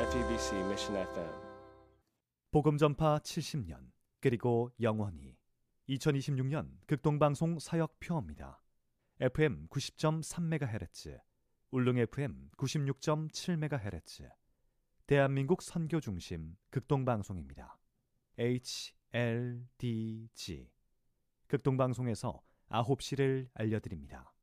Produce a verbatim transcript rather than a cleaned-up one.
아이피비씨 Mission 에프엠 복음전파 칠십 년 그리고 영원히 이천이십육 년 극동방송 사역표입니다. 에프엠 구십 점 삼 메가헤르츠, 울릉 에프엠 구십육 점 칠 메가헤르츠, 대한민국 선교중심 극동방송입니다. 에이치엘디지 극동방송에서 아홉 시를 알려드립니다.